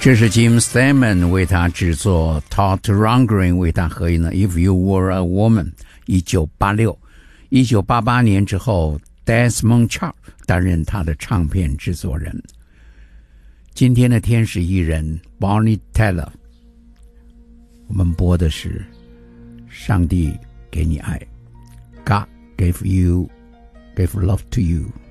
这是 Jim Steinman 为他制作， Todd Rundgren 为他合音的 If You Were a Woman 1986。 1988年之后 Desmond Child 担任他的唱片制作人。今天的天使艺人 Bonnie Tyler， 我们播的是上帝给你爱， God gave love to you。